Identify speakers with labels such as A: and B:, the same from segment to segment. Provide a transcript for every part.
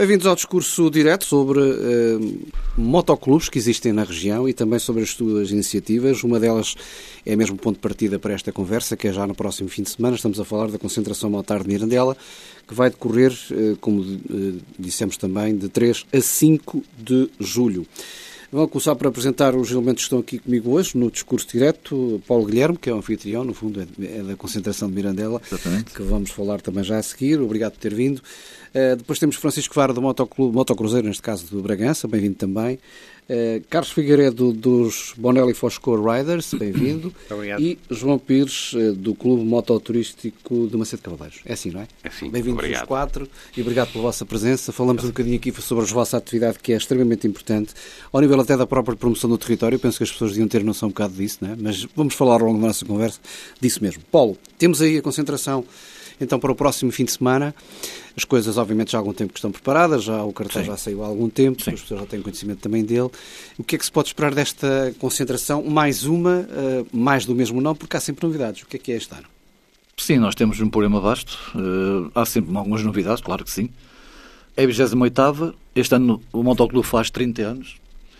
A: Bem-vindos ao discurso direto sobre motoclubes que existem na região e também sobre as suas iniciativas. Uma delas é mesmo ponto de partida para esta conversa, que é já no próximo fim de semana. Estamos a falar da concentração motar de Mirandela, que vai decorrer, como dissemos também, de 3 a 5 de julho. Vou começar por apresentar os elementos que estão aqui comigo hoje, no discurso direto. Paulo Guilherme, que é o anfitrião, no fundo é da concentração de Mirandela.
B: Exatamente. Que
A: vamos falar também já a seguir. Obrigado por ter vindo. Depois temos Francisco Vara, do Motocruzeiro, neste caso do Bragança, bem-vindo também. Carlos Figueiredo, dos Bonelli Foscor Riders, bem-vindo.
C: Obrigado.
A: E João Pires, do Clube Mototurístico de Macedo Cavaleiros. É assim, não é?
C: É sim.
A: Bem-vindos os quatro e obrigado pela vossa presença. Falamos um bocadinho aqui sobre a vossa atividade, que é extremamente importante, ao nível até da própria promoção do território. Eu penso que as pessoas deviam ter noção um bocado disso, não é? Mas vamos falar ao longo da nossa conversa disso mesmo. Paulo, temos aí a concentração então para o próximo fim de semana. As coisas, obviamente, já há algum tempo que estão preparadas, já o cartaz já saiu há algum tempo, as pessoas já têm conhecimento também dele. O que é que se pode esperar desta concentração? Mais uma, mais do mesmo não, porque há sempre novidades. O que é este ano?
B: Sim, nós temos um programa vasto, há sempre algumas novidades, claro que sim. É a 28ª, este ano o Motoclube faz 30 anos,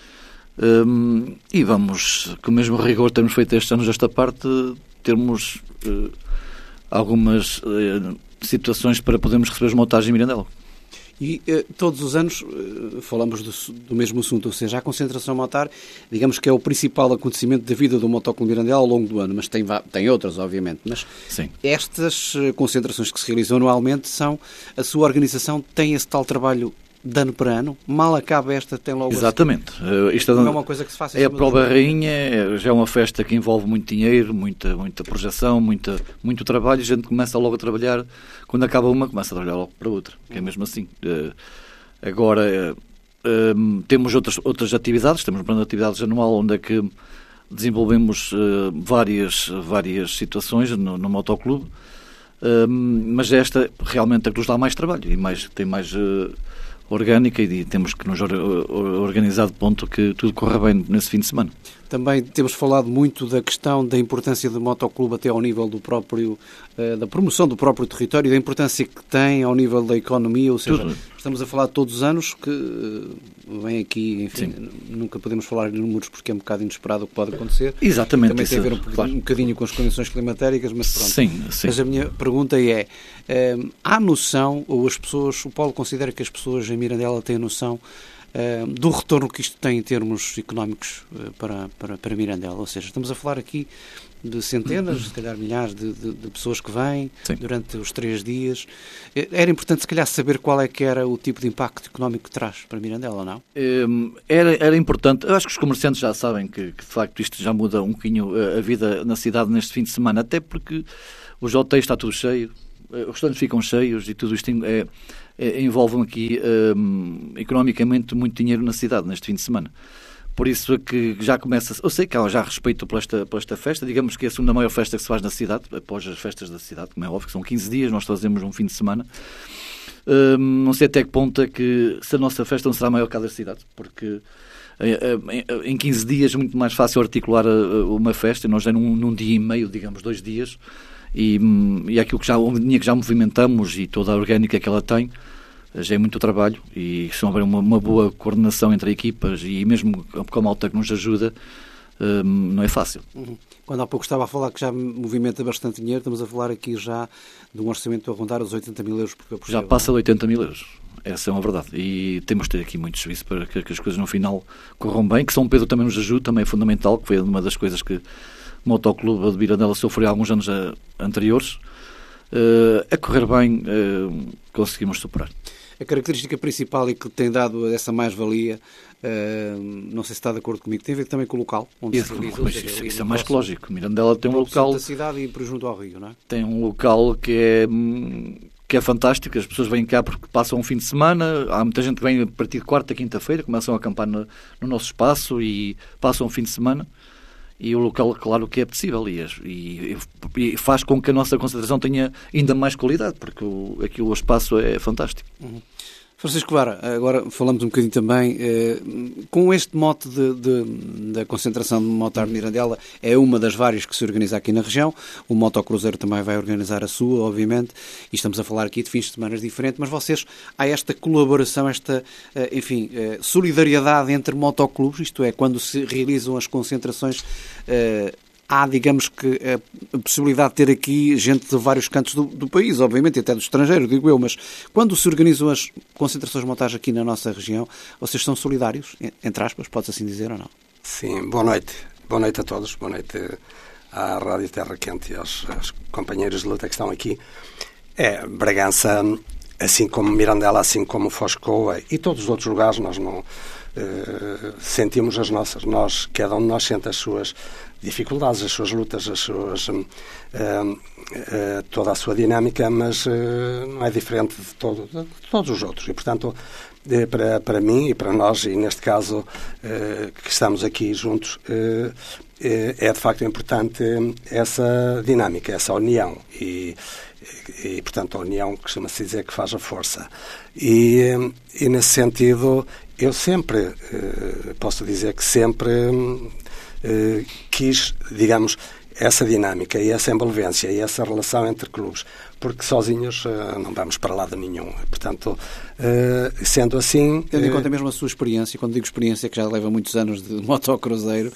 B: e vamos, com o mesmo rigor temos feito estes anos esta parte, termos algumas situações para podermos receber os motagens em Mirandela.
A: E todos os anos falamos do mesmo assunto, ou seja, a concentração motar, digamos que é o principal acontecimento da vida do Motoclube Mirandela ao longo do ano, mas tem outras, obviamente. Mas sim, estas concentrações que se realizam anualmente a sua organização tem esse tal trabalho de ano para ano, mal acaba esta, tem logo...
B: Exatamente.
A: Isto não é uma coisa que se faça...
B: É a prova rainha, já é uma festa que envolve muito dinheiro, muita projeção, muito trabalho, a gente começa logo a trabalhar, quando acaba uma, começa a trabalhar logo para outra, que é mesmo assim. Agora, temos outras atividades, temos um plano de atividades anual, onde é que desenvolvemos várias situações no motoclube, mas esta realmente é que nos dá mais trabalho e tem mais... orgânica, e temos que nos organizar de ponto que tudo corra bem nesse fim de semana.
A: Também temos falado muito da questão da importância do motoclube até ao nível do próprio, da promoção do próprio território, da importância que tem ao nível da economia, ou seja, estamos a falar de todos os anos que vem aqui, enfim, nunca podemos falar em números porque é um bocado inesperado o que pode acontecer.
B: Exatamente.
A: Também tem a ver um bocadinho com as condições climatéricas, mas pronto.
B: Sim.
A: Mas a minha pergunta é, há noção, ou o Paulo considera que as pessoas em Mirandela têm noção do retorno que isto tem em termos económicos para Mirandela? Ou seja, estamos a falar aqui de centenas, se calhar milhares de pessoas que vêm durante os 3 dias. Era importante, se calhar, saber qual é que era o tipo de impacto económico que traz para Mirandela, não?
B: Era importante. Eu acho que os comerciantes já sabem que de facto isto já muda um bocadinho a vida na cidade neste fim de semana, até porque os hotéis está tudo cheio, os restaurantes ficam cheios e tudo isto envolve aqui economicamente muito dinheiro na cidade neste fim de semana. Por isso é que já começa... Eu sei que há já respeito por esta festa. Digamos que é a segunda maior festa que se faz na cidade, após as festas da cidade, como é óbvio, que são 15 dias, nós fazemos um fim de semana. Não sei até que ponto é que se a nossa festa não será maior que a da cidade, porque em 15 dias é muito mais fácil articular uma festa, nós já num dia e meio, digamos, 2 dias, e aquilo que já movimentamos e toda a orgânica que ela tem, já é muito trabalho, e se houver uma boa coordenação entre equipas e mesmo com a malta que nos ajuda, não é fácil.
A: Quando há pouco estava a falar que já movimenta bastante dinheiro, estamos a falar aqui já de um orçamento a rondar os 80 mil euros por
B: já passa de 80 mil euros, essa é uma verdade, e temos de ter aqui muito serviço para que as coisas no final corram bem, que São Pedro também nos ajuda, também é fundamental, que foi uma das coisas que o Motoclube de Mirandela sofreu há alguns anos anteriores. A correr bem, conseguimos superar.
A: A característica principal e que tem dado essa mais-valia, não sei se está de acordo comigo, tem a ver também com o local onde se realiza.
B: Isso é mais que lógico. Mirandela tem um local...
A: da cidade e por junto ao rio, não é?
B: Tem um local que é fantástico, as pessoas vêm cá porque passam um fim de semana, há muita gente que vem a partir de quarta, quinta-feira, começam a acampar no nosso espaço e passam um fim de semana. E o local, claro, que é possível e faz com que a nossa concentração tenha ainda mais qualidade, porque o espaço é fantástico.
A: Francisco Vara, agora falamos um bocadinho também, com este mote da concentração de Motar de Mirandela, é uma das várias que se organiza aqui na região, o Motocruzeiro também vai organizar a sua, obviamente, e estamos a falar aqui de fins de semana diferentes, mas vocês, há esta colaboração, esta, solidariedade entre motoclubes, isto é, quando se realizam as concentrações, há, digamos que, a possibilidade de ter aqui gente de vários cantos do país, obviamente, até do estrangeiro, digo eu, mas quando se organizam as concentrações de montagem aqui na nossa região, vocês são solidários, entre aspas, pode-se assim dizer ou não?
C: Sim, boa noite. Boa noite a todos, boa noite à Rádio Terra Quente e aos companheiros de luta que estão aqui. Bragança, assim como Mirandela, assim como Foscoa e todos os outros lugares, nós não sentimos as nossas, cada um de nós sente as suas dificuldades, as suas lutas, toda a sua dinâmica, mas não é diferente de todos os outros. E, portanto, para mim e para nós, e neste caso que estamos aqui juntos, é de facto importante essa dinâmica, essa união. E portanto, a união costuma-se dizer que faz a força. E nesse sentido, eu sempre, posso dizer que sempre quis, digamos, essa dinâmica e essa envolvência e essa relação entre clubes, porque sozinhos não vamos para lado nenhum. Portanto, sendo assim...
A: Tendo em conta mesmo a sua experiência, quando digo experiência, que já leva muitos anos de motocruzeiro,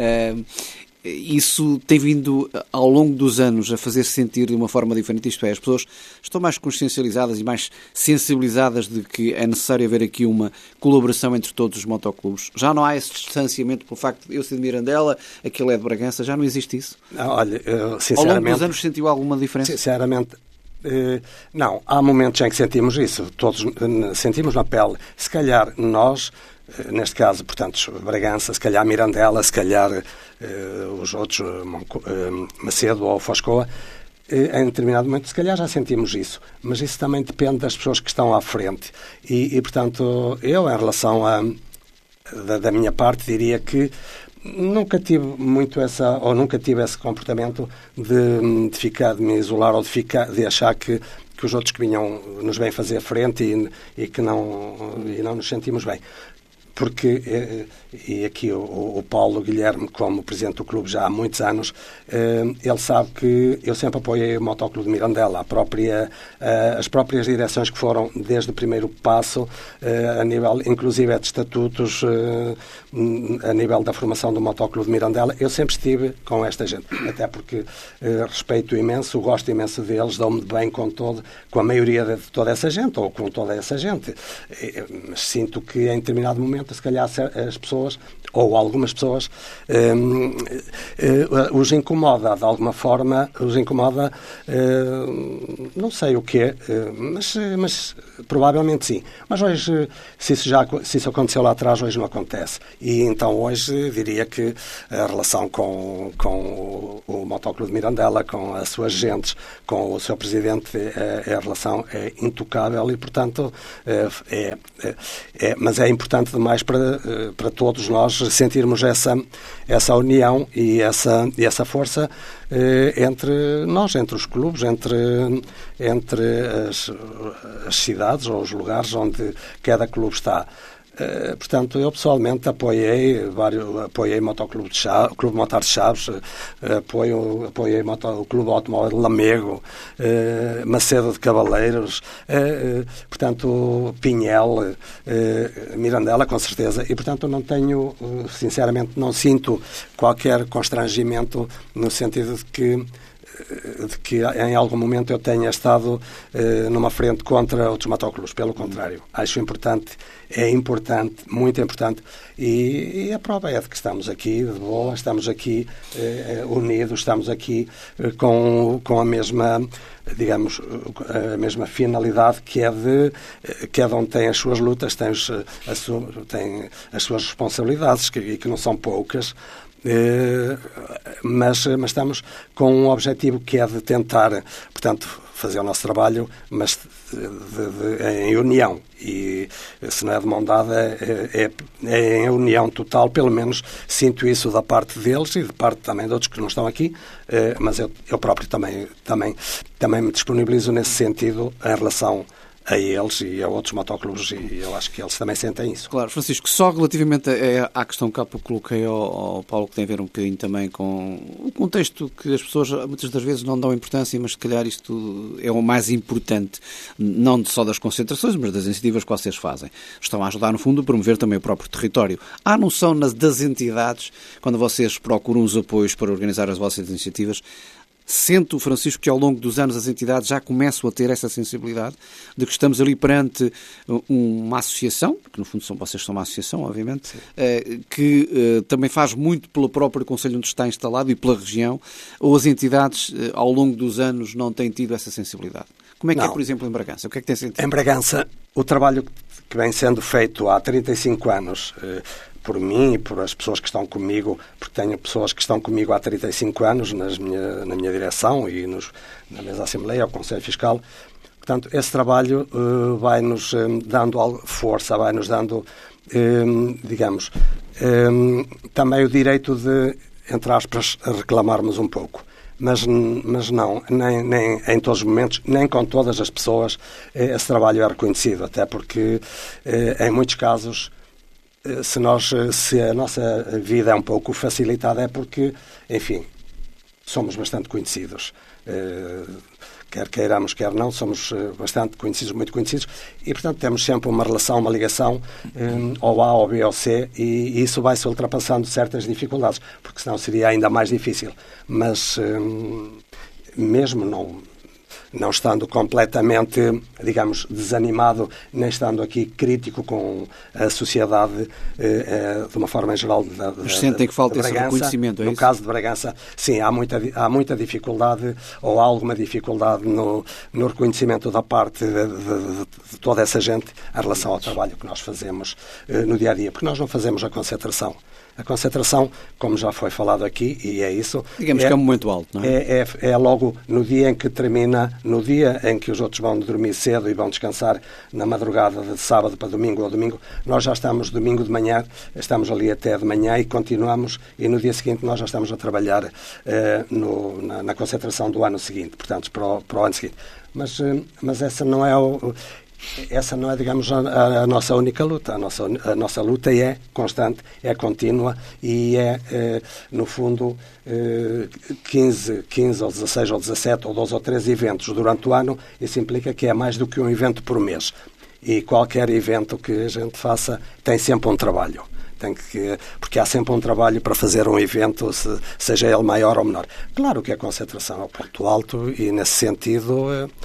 A: isso tem vindo, ao longo dos anos, a fazer-se sentir de uma forma diferente. Isto é, as pessoas estão mais consciencializadas e mais sensibilizadas de que é necessário haver aqui uma colaboração entre todos os motoclubes. Já não há esse distanciamento pelo facto de eu ser de Mirandela, aquele é de Bragança, já não existe isso?
C: Não, olha, sinceramente...
A: Ao longo dos anos sentiu alguma diferença?
C: Sinceramente... não, há momentos em que sentimos isso, todos sentimos na pele. Se calhar nós, neste caso, portanto, Bragança, se calhar Mirandela, se calhar os outros, Macedo ou Foscoa, em determinado momento, se calhar já sentimos isso, mas isso também depende das pessoas que estão à frente. E portanto, eu, em relação da minha parte, diria que nunca tive muito nunca tive esse comportamento de me isolar ou de achar que os outros que nos vêm fazer frente e que não nos sentimos bem. Porque, e aqui o Paulo Guilherme, como presidente do clube já há muitos anos, ele sabe que eu sempre apoiei o Motoclube de Mirandela, as próprias direções que foram desde o primeiro passo, a nível, inclusive, de estatutos, a nível da formação do Motoclube de Mirandela, eu sempre estive com esta gente, até porque respeito imenso, gosto imenso deles, dou-me bem com a maioria de toda essa gente, ou com toda essa gente, mas sinto que em determinado momento se calhar as pessoas, ou algumas pessoas, os incomoda de alguma forma, não sei o quê, mas provavelmente sim. Mas hoje, se isso aconteceu lá atrás, hoje não acontece. E então hoje diria que a relação com o Motoclube de Mirandela, com as suas gentes, com o seu presidente, a relação é intocável e, portanto, mas é importante demais para todos nós sentirmos essa união e essa força entre nós, entre os clubes, entre as cidades ou os lugares onde cada clube está. Portanto, eu pessoalmente apoiei o Motoclube de Chaves, o Clube Motar de Chaves, apoiei o Clube Automóvel de Lamego, Macedo de Cavaleiros, portanto, Pinhel, Mirandela, com certeza, e portanto sinceramente não sinto qualquer constrangimento no sentido de que em algum momento eu tenha estado numa frente contra outros motoclubes. Pelo contrário, acho importante, muito importante, e a prova é de que estamos aqui de boa, estamos aqui unidos, estamos aqui com a mesma, digamos, a mesma finalidade, que é de cada um tem as suas lutas, tem as suas responsabilidades, que não são poucas, mas estamos com um objetivo que é de tentar, portanto, fazer o nosso trabalho, mas em união. E se não é de mão dada, é em união total. Pelo menos sinto isso da parte deles e de parte também de outros que não estão aqui, mas eu próprio também me disponibilizo nesse sentido em relação a eles e a outros motoclubes, e eu acho que eles também sentem isso.
A: Claro, Francisco, só relativamente à questão que há pouco coloquei ao Paulo, que tem a ver um bocadinho também com o contexto que as pessoas muitas das vezes não dão importância, mas se calhar isto é o mais importante, não só das concentrações, mas das iniciativas que vocês fazem. Estão a ajudar, no fundo, a promover também o próprio território. Há noção das entidades, quando vocês procuram os apoios para organizar as vossas iniciativas, sente o Francisco que ao longo dos anos as entidades já começam a ter essa sensibilidade de que estamos ali perante uma associação, que no fundo vocês são uma associação, obviamente, que também faz muito pelo próprio concelho onde está instalado e pela região, ou as entidades ao longo dos anos não têm tido essa sensibilidade? Como é que é, por exemplo, em Bragança? O que é que tem sentido?
C: Em Bragança, o trabalho que vem sendo feito há 35 anos por mim e por as pessoas que estão comigo, porque tenho pessoas que estão comigo há 35 anos na minha direção e na mesa da Assembleia, ao Conselho Fiscal. Portanto, esse trabalho vai-nos dando força, vai-nos dando, digamos, também o direito de, entre aspas, reclamarmos um pouco. Mas não, nem em todos os momentos, nem com todas as pessoas, esse trabalho é reconhecido, até porque, em muitos casos, se a nossa vida é um pouco facilitada é porque, enfim, somos bastante conhecidos. Quer queiramos, quer não, somos bastante conhecidos, muito conhecidos, e, portanto, temos sempre uma relação, uma ligação ao A, ao B, ao C, e isso vai-se ultrapassando certas dificuldades, porque senão seria ainda mais difícil. Mas, mesmo não estando completamente, digamos, desanimado, nem estando aqui crítico com a sociedade de uma forma em geral
A: Mas sentem que falta esse reconhecimento, é isso?
C: No caso de Bragança, sim, há muita dificuldade, ou há alguma dificuldade no reconhecimento da parte de toda essa gente em relação ao trabalho que nós fazemos no dia-a-dia, porque nós não fazemos a concentração. A concentração, como já foi falado aqui, e é isso...
A: Digamos que é um momento alto, não é?
C: É logo no dia em que termina, no dia em que os outros vão dormir cedo e vão descansar na madrugada de sábado para domingo ou domingo, nós já estamos domingo de manhã, estamos ali até de manhã e continuamos, e no dia seguinte nós já estamos a trabalhar na concentração do ano seguinte, portanto, para o ano seguinte. Mas essa não é, digamos, a nossa única luta. A nossa luta é constante, é contínua e no fundo, 15 ou 16 ou 17 ou 12 ou 13 eventos durante o ano. Isso implica que é mais do que um evento por mês. E qualquer evento que a gente faça tem sempre um trabalho. Porque há sempre um trabalho para fazer um evento, seja ele maior ou menor. Claro que a concentração é o ponto alto e, nesse sentido,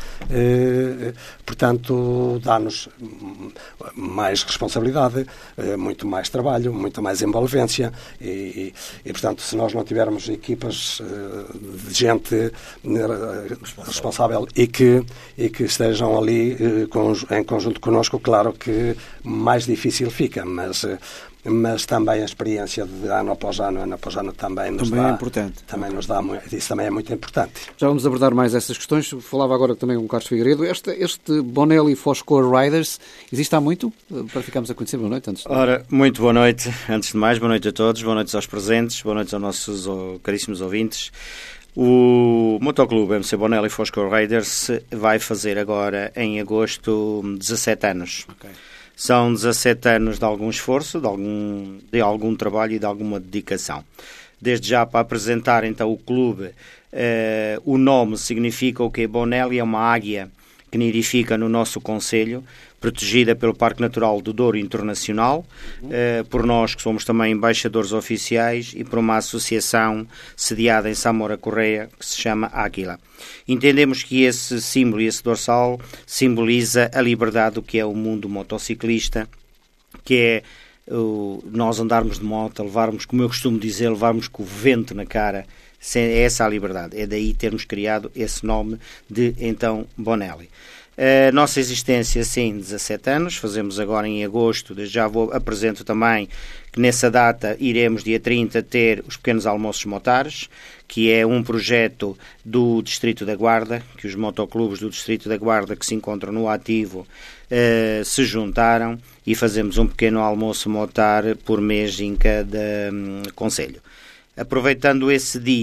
C: portanto, dá-nos mais responsabilidade, muito mais trabalho, muita mais envolvência e, portanto, se nós não tivermos equipas de gente responsável e que estejam ali em conjunto connosco, claro que mais difícil fica, mas também a experiência de ano após ano também nos dá...
A: é importante.
C: Também nos dá, isso também é muito importante.
A: Já vamos abordar mais essas questões. Falava agora também com o Carlos Figueiredo. Este Bonelli Foscor Riders existe há muito? Para ficarmos a conhecer. Boa noite.
D: Ora, muito boa noite. Antes de mais, boa noite a todos. Boa noite aos presentes. Boa noite aos nossos caríssimos ouvintes. O Motoclube MC Bonelli Foscor Riders vai fazer agora, em agosto, 17 anos.
A: Ok.
D: São 17 anos de algum esforço, de algum trabalho e de alguma dedicação. Desde já, para apresentar então o clube, o nome significa o quê? Bonelli é uma águia que nidifica no nosso concelho, protegida pelo Parque Natural do Douro Internacional, por nós que somos também embaixadores oficiais e por uma associação sediada em Samora Correia que se chama Águila. Entendemos que esse símbolo e esse dorsal simboliza a liberdade do que é o mundo motociclista, que é nós andarmos de moto, levarmos, como eu costumo dizer, levarmos com o vento na cara. É essa a liberdade. É daí termos criado esse nome de, então, Bonelli. A nossa existência, sim, 17 anos, fazemos agora em agosto, já apresento também que nessa data iremos, dia 30, ter os pequenos almoços motares, que é um projeto do Distrito da Guarda, que os motoclubes do Distrito da Guarda que se encontram no ativo se juntaram e fazemos um pequeno almoço motar por mês em cada concelho. Aproveitando esse dia,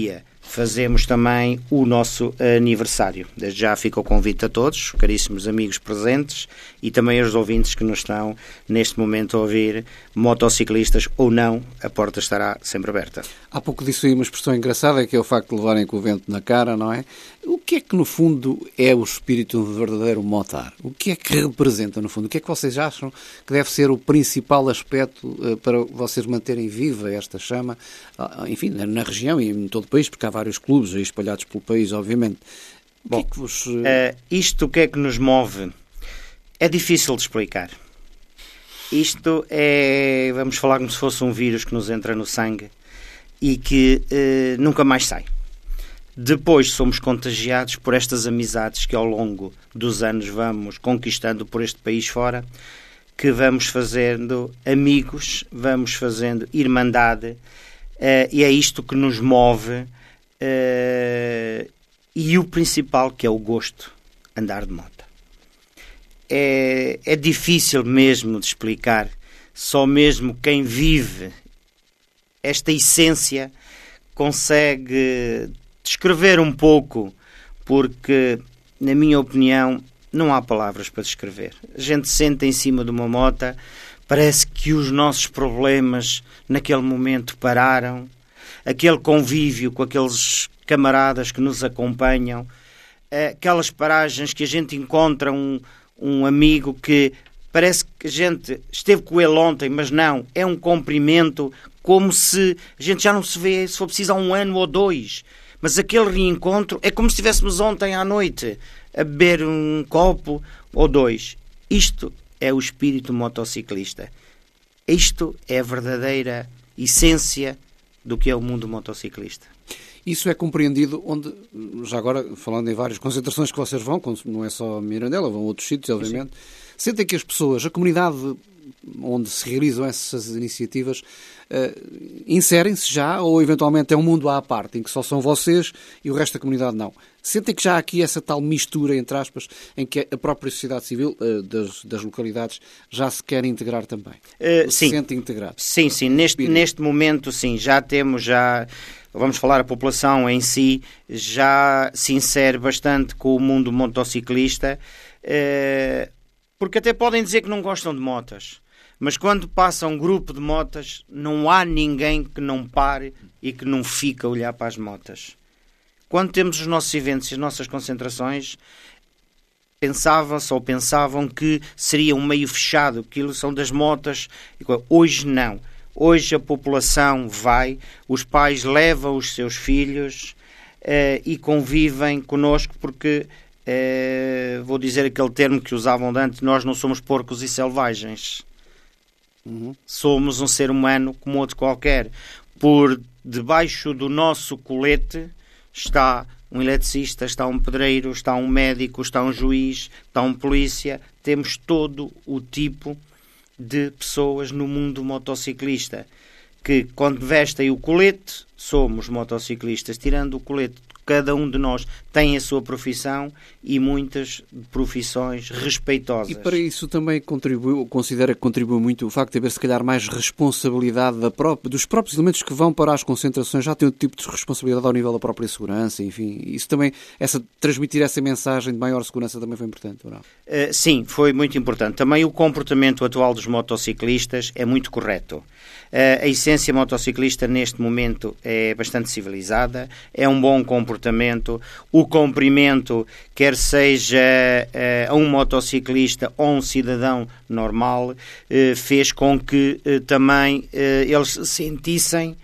D: fazemos também o nosso aniversário. Desde já fica o convite a todos, caríssimos amigos presentes e também aos ouvintes que nos estão neste momento a ouvir, motociclistas ou não, a porta estará sempre aberta.
A: Há pouco disse aí uma expressão engraçada, que é o facto de levarem com o vento na cara, não é? O que é que, no fundo, é o espírito do verdadeiro motar? O que é que representa, no fundo? O que é que vocês acham que deve ser o principal aspecto para vocês manterem viva esta chama, enfim, na região e em todo o país, porque há vários clubes aí espalhados pelo país, obviamente.
D: Bom,
A: o que é que vos...
D: isto, o que é que nos move? É difícil de explicar. Isto é, vamos falar como se fosse um vírus que nos entra no sangue e que nunca mais sai. Depois somos contagiados por estas amizades que ao longo dos anos vamos conquistando por este país fora, que vamos fazendo amigos, vamos fazendo irmandade, e é isto que nos move, e o principal, que é o gosto, andar de moto. É difícil mesmo de explicar, só mesmo quem vive esta essência consegue descrever um pouco, porque, na minha opinião, não há palavras para descrever. A gente senta em cima de uma moto, parece que os nossos problemas naquele momento pararam, aquele convívio com aqueles camaradas que nos acompanham, aquelas paragens que a gente encontra um amigo que parece que a gente esteve com ele ontem, mas não, é um cumprimento, como se a gente já não se vê, se for preciso, há 1 ano ou 2. Mas aquele reencontro é como se estivéssemos ontem à noite a beber um copo ou 2. Isto é o espírito motociclista. Isto é a verdadeira essência do que é o mundo motociclista.
A: Isso é compreendido onde, já agora, falando em várias concentrações que vocês vão, não é só Mirandela, vão a outros sítios, obviamente, sentem que as pessoas, a comunidade onde se realizam essas iniciativas, inserem-se já, ou eventualmente é um mundo à parte, em que só são vocês e o resto da comunidade não? Sentem que já há aqui essa tal mistura, entre aspas, em que a própria sociedade civil das localidades já se quer integrar também?
D: Sim.
A: Se sente integrado?
D: Sim. Neste momento, sim, já temos, vamos falar, a população em si já se insere bastante com o mundo motociclista, porque até podem dizer que não gostam de motas, mas quando passa um grupo de motas, não há ninguém que não pare e que não fique a olhar para as motas. Quando temos os nossos eventos e as nossas concentrações, pensavam que seria um meio fechado, que aquilo são das motas. Hoje não. Hoje a população vai, os pais levam os seus filhos e convivem connosco, porque, vou dizer aquele termo que usavam de antes, nós não somos porcos e selvagens. Somos um ser humano como outro qualquer. Por debaixo do nosso colete está um eletricista, está um pedreiro, está um médico, está um juiz, está um polícia. Temos todo o tipo de pessoas no mundo motociclista, que quando vestem o colete somos motociclistas. Tirando o colete, cada um de nós tem a sua profissão e muitas profissões respeitosas.
A: E para isso também considera que contribui muito o facto de haver, se calhar, mais responsabilidade dos próprios elementos que vão para as concentrações, já tem outro tipo de responsabilidade ao nível da própria segurança, enfim. Isso também, transmitir essa mensagem de maior segurança também foi importante, ou não?
D: Sim, foi muito importante. Também o comportamento atual dos motociclistas é muito correto. A essência motociclista neste momento é bastante civilizada, é um bom comportamento. O cumprimento, quer seja a um motociclista ou um cidadão normal, fez com que também eles se sentissem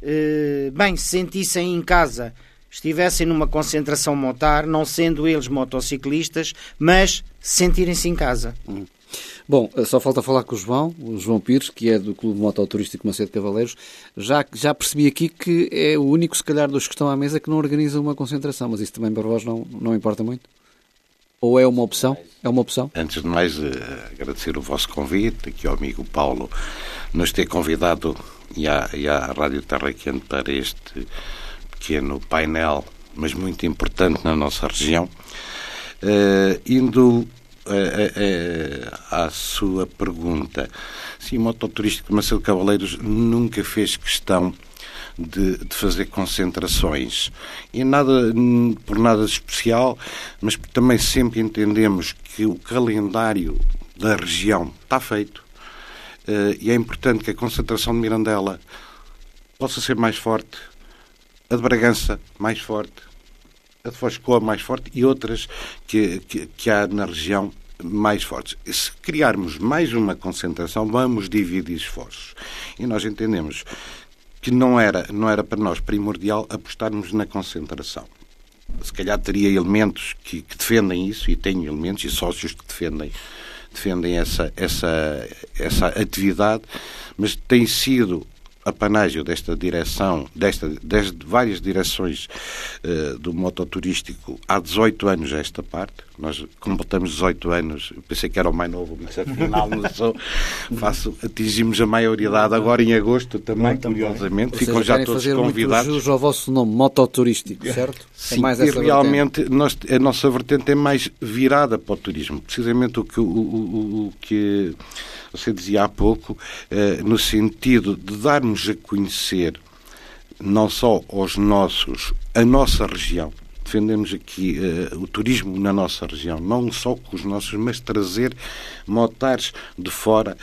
D: em casa, estivessem numa concentração motar, não sendo eles motociclistas, mas sentirem-se em casa.
A: Bom, só falta falar com o João Pires, que é do Clube Mototurístico Macedo Cavaleiros. Já percebi aqui que é o único, se calhar, dos que estão à mesa que não organiza uma concentração, mas isso também para vós não importa muito? Ou é uma opção? É uma opção?
E: Antes de mais, agradecer o vosso convite, aqui ao amigo Paulo nos ter convidado e à Rádio Terra Quente para este pequeno painel, mas muito importante na nossa região. Indo à sua pergunta, sim, o Mototurístico Macedo Cavaleiros nunca fez questão de fazer concentrações. E por nada de especial, mas também sempre entendemos que o calendário da região está feito e é importante que a concentração de Mirandela possa ser mais forte, a de Bragança mais forte, a de Foz de Coa mais forte e outras que há na região mais fortes. Se criarmos mais uma concentração, vamos dividir esforços. E nós entendemos que não era para nós primordial apostarmos na concentração. Se calhar teria elementos que defendem isso, e tenho elementos e sócios que defendem essa atividade, mas tem sido apanágio desta direção, das várias direções do mototurístico há 18 anos a esta parte. Nós completamos 18 anos, eu pensei que era o mais novo, mas afinal não sou. Atingimos a maioridade agora em agosto também, curiosamente. Ficam já todos convidados.
A: Muito jus ao vosso nome, mototurístico, certo?
E: Sim, mais essa e realmente a nossa vertente é mais virada para o turismo. Precisamente o que você dizia há pouco, no sentido de darmos a conhecer não só a nossa região, defendemos aqui o turismo na nossa região, não só com os nossos, mas trazer motares de fora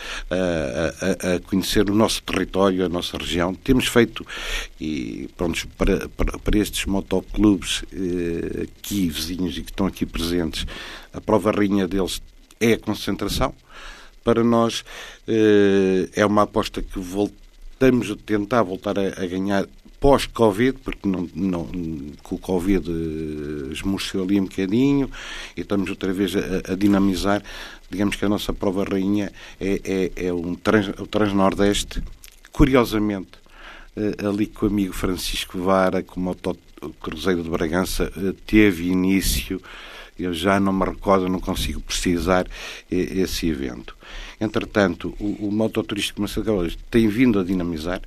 E: a conhecer o nosso território, a nossa região. Temos feito, e pronto, para estes motoclubes aqui vizinhos e que estão aqui presentes, a prova rainha deles é a concentração. Para nós é uma aposta que voltamos a tentar voltar a ganhar pós-Covid, porque com o Covid esmoreceu ali um bocadinho e estamos outra vez a dinamizar. Digamos que a nossa prova rainha é o Transnordeste. Curiosamente, ali com o amigo Francisco Vara, com o Cruzeiro de Bragança, teve início. Eu já não me recordo, não consigo precisar esse evento. Entretanto, o mototurístico Marcelo Cavaleiros tem vindo a dinamizar,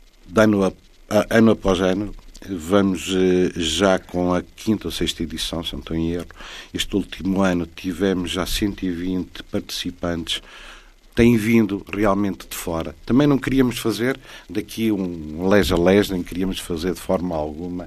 E: ano após ano. Vamos já com a 5ª ou 6ª edição, se não estou em erro. Este último ano tivemos já 120 participantes. Tem vindo realmente de fora. Também não queríamos fazer daqui um les-a-les, nem queríamos fazer de forma alguma.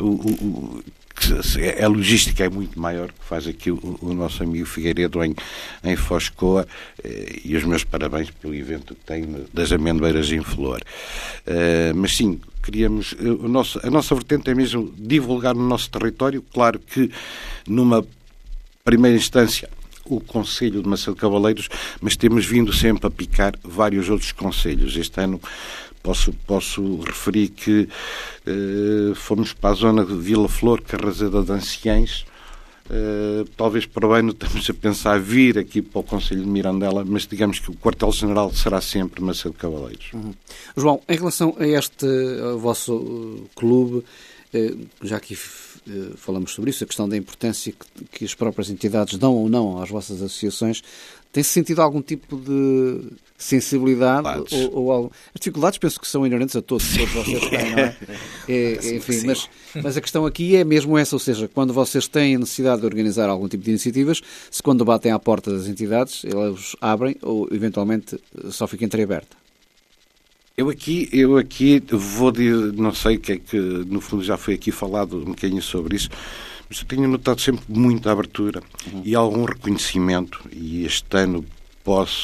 E: A logística é muito maior, que faz aqui o nosso amigo Figueiredo em Foz de Coa, e os meus parabéns pelo evento que tem das amendoeiras em flor. Mas sim, queríamos, a nossa vertente é mesmo divulgar no nosso território. Claro que numa primeira instância o Conselho de Marcelo Cavaleiros, mas temos vindo sempre a picar vários outros concelhos. Este ano posso referir que fomos para a zona de Vila Flor, Carraseda de Anciães. Talvez para o ano estamos a pensar vir aqui para o Conselho de Mirandela, mas digamos que o quartel-general será sempre Marcelo Cavaleiros.
A: João, em relação a este vosso clube, já aqui falamos sobre isso, a questão da importância que as próprias entidades dão ou não às vossas associações, tem-se sentido algum tipo de sensibilidade ou as dificuldades penso que são inerentes a todos vocês têm, não é? Enfim, mas a questão aqui é mesmo essa, ou seja, quando vocês têm a necessidade de organizar algum tipo de iniciativas, se quando batem à porta das entidades, elas abrem ou eventualmente só fica entreaberta?
E: Eu aqui vou dizer, não sei o que é que no fundo já foi aqui falado um bocadinho sobre isso, mas eu tenho notado sempre muita abertura e algum reconhecimento, e este ano